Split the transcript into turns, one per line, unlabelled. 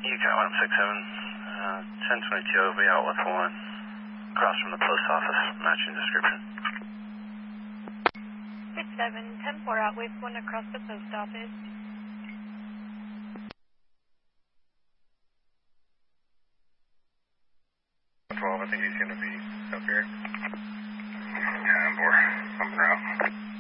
UCAT 167, 1022 will be out with one. Across from the post office, matching description.
67, 10-4 out with one across the post office.
12, I think he's going to be up here. 10-4, something around.